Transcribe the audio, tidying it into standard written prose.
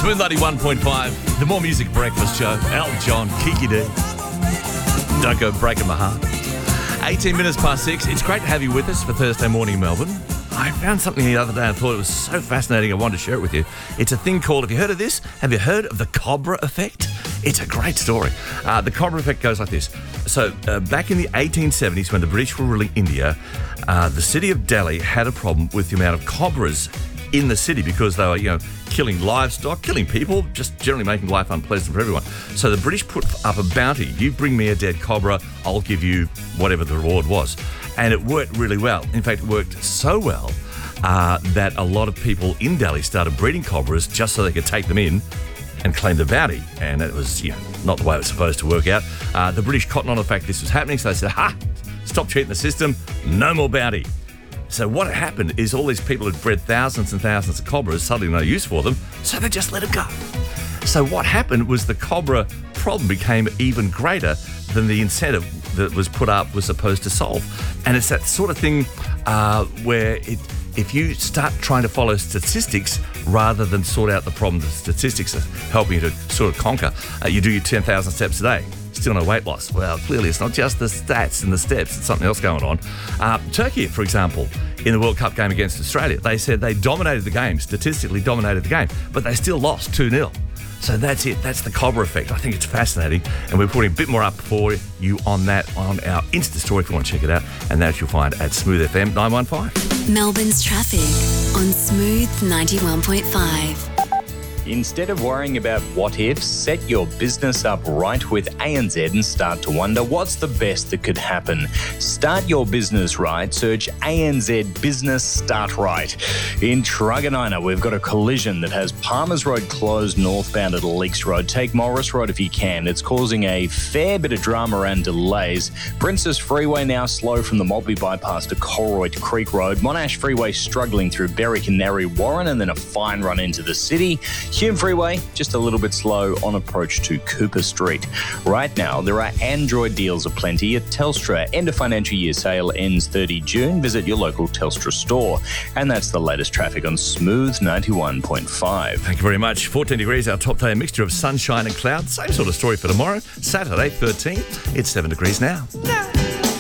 Smooth 91.5, the More Music Breakfast Show. Al John, Kiki D. Don't go breaking my heart. 18 minutes past 6. It's great to have you with us for Thursday morning, Melbourne. I found something the other day and I thought it was so fascinating I wanted to share it with you. It's a thing called, have you heard of this? Have you heard of the Cobra effect? It's a great story. The Cobra effect goes like this. So back in the 1870s when the British were ruling India, the city of Delhi had a problem with the amount of cobras in the city because they were, killing livestock, killing people, just generally making life unpleasant for everyone. So the British put up a bounty. You bring me a dead cobra, I'll give you whatever the reward was. And it worked really well. In fact, it worked so well that a lot of people in Delhi started breeding cobras just so they could take them in and claim the bounty. And it was, not the way it was supposed to work out. The British cottoned on the fact this was happening, so they said, stop cheating the system, no more bounty. So what had happened is all these people had bred thousands and thousands of cobras, suddenly no use for them, so they just let them go. So what happened was the cobra problem became even greater than the incentive that was put up was supposed to solve. And it's that sort of thing where if you start trying to follow statistics rather than sort out the problem the statistics are helping you to sort of conquer, you do your 10,000 steps a day. Still no weight loss. Well, clearly it's not just the stats and the steps, it's something else going on. Turkey, for example, in the World Cup game against Australia, they said they dominated the game, statistically dominated the game, but they still lost 2-0. So that's it. That's the Cobra effect. I think it's fascinating, and we're putting a bit more up for you on that on our Insta story if you want to check it out, and that you'll find at Smooth FM 915. Melbourne's traffic on Smooth 91.5. Instead of worrying about what ifs, set your business up right with ANZ and start to wonder what's the best that could happen. Start your business right. Search ANZ Business Start Right. In Truganina, we've got a collision that has Palmers Road closed northbound at Leaks Road. Take Morris Road if you can. It's causing a fair bit of drama and delays. Princess Freeway now slow from the Maltby bypass to Colroyd Creek Road. Monash Freeway struggling through Berry Canary Warren and then a fine run into the city. Hume Freeway, just a little bit slow on approach to Cooper Street. Right now, there are Android deals aplenty at Telstra. End of financial year sale ends 30 June. Visit your local Telstra store. And that's the latest traffic on Smooth 91.5. Thank you very much. 14 degrees, our top day, a mixture of sunshine and clouds. Same sort of story for tomorrow, Saturday, 13. It's 7 degrees now.